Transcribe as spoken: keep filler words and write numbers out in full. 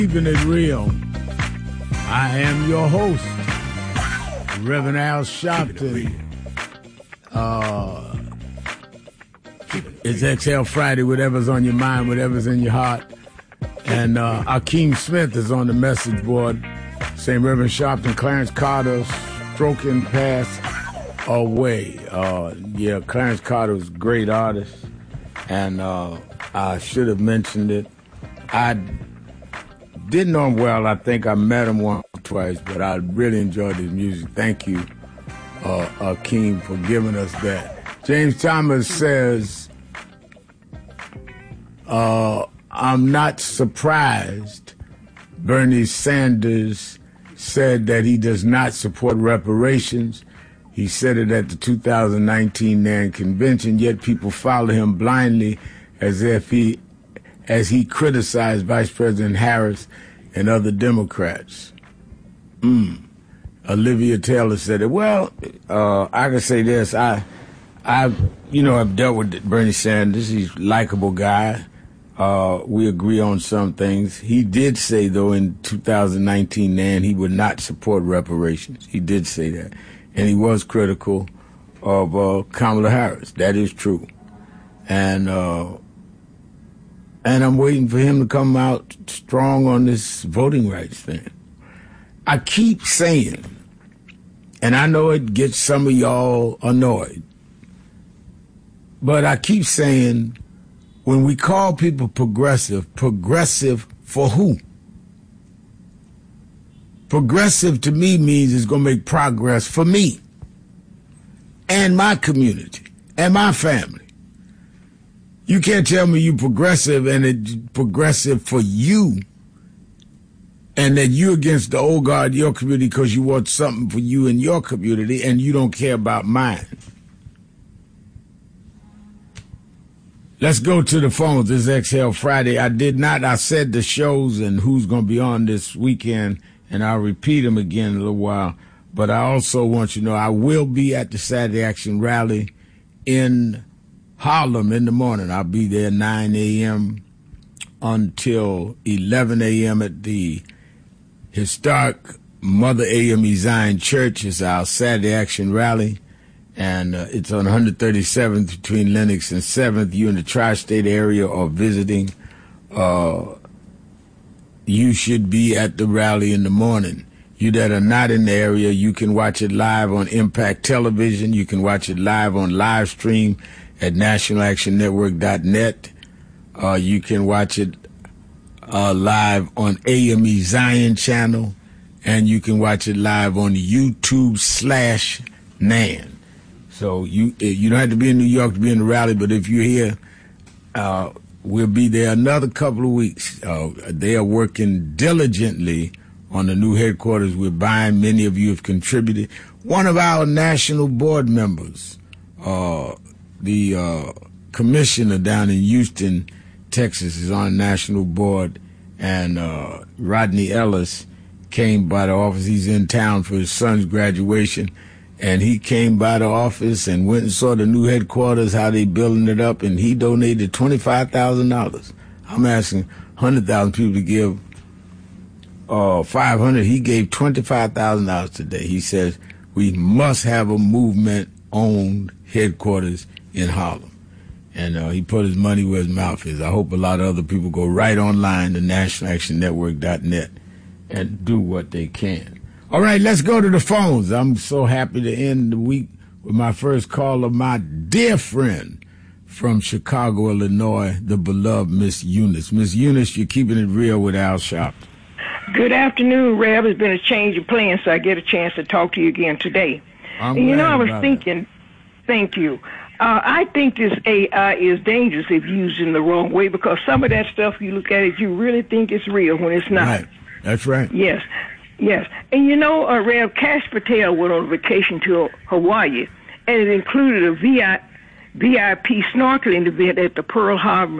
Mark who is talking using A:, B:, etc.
A: Keeping it real. I am your host, Reverend Al Sharpton. Uh, it's Exhale Friday, whatever's on your mind, whatever's in your heart. And uh, Akeem Smith is on the message board. Saint Reverend Sharpton, Clarence Carter, stroking past away. Uh, yeah, Clarence Carter was a great artist. And uh, I should have mentioned it. I didn't know him well. I think I met him once or twice, but I really enjoyed his music. Thank you, uh, Akeem, for giving us that. James Thomas says, uh, I'm not surprised Bernie Sanders said that he does not support reparations. He said it at the two thousand nineteen N A N convention, yet people follow him blindly as if he as he criticized Vice President Harris and other Democrats. Mm. Olivia Taylor said it. Well, uh, I can say this. I, I, you know, I've dealt with Bernie Sanders. He's a likable guy. Uh, we agree on some things. He did say, though, in two thousand nineteen N A N, he would not support reparations. He did say that. And he was critical of uh, Kamala Harris. That is true. And, uh, And I'm waiting for him to come out strong on this voting rights thing. I keep saying, and I know it gets some of y'all annoyed, but I keep saying, when we call people progressive, progressive for who? Progressive to me means it's going to make progress for me and my community and my family. You can't tell me you progressive and it's progressive for you and that you're against the old guard, your community, because you want something for you and your community and you don't care about mine. Let's go to the phones. This is Exhale Friday. I did not, I said the shows and who's going to be on this weekend, and I'll repeat them again in a little while. But I also want you to know I will be at the Saturday Action Rally in Harlem in the morning. I'll be there nine a.m. until eleven a.m. at the historic Mother A M E Zion Church. It's our Saturday Action Rally, and uh, it's on one thirty-seventh between Lenox and seventh. You in the tri-state area or visiting, uh, you should be at the rally in the morning. You that are not in the area, you can watch it live on Impact Television. You can watch it live on live stream at national action network dot net. Uh, you can watch it uh, live on A M E Zion channel, and you can watch it live on YouTube slash N A N. So you you don't have to be in New York to be in the rally, but if you're here, uh, we'll be there another couple of weeks. Uh, they are working diligently on the new headquarters we're buying. Many of you have contributed. One of our national board members, uh, the uh, commissioner down in Houston, Texas, is on the national board, and uh, Rodney Ellis came by the office. He's in town for his son's graduation, and he came by the office and went and saw the new headquarters, how they building it up, and he donated twenty-five thousand dollars. I'm asking one hundred thousand people to give uh, five hundred dollars. He gave twenty-five thousand dollars today. He says we must have a movement-owned headquarters in Harlem. And uh, he put his money where his mouth is. I hope a lot of other people go right online to national action network dot net and do what they can. All right, let's go to the phones. I'm so happy to end the week with my first call of my dear friend from Chicago, Illinois, the beloved Miss Eunice. Miss Eunice, you're keeping it real with Al Sharpton.
B: Good afternoon, Rev. It's been a change of plans, so I get a chance to talk to you again today.
A: I'm
B: and you know, I was
A: glad
B: thinking, thank you. Uh, I think this A I is dangerous if used in the wrong way, because some of that stuff you look at it, you really think it's real when it's not.
A: Right. That's right.
B: Yes, yes. And you know, uh, Rev, Cash Patel went on vacation to Hawaii, and it included a V I P snorkeling event at the Pearl Harbor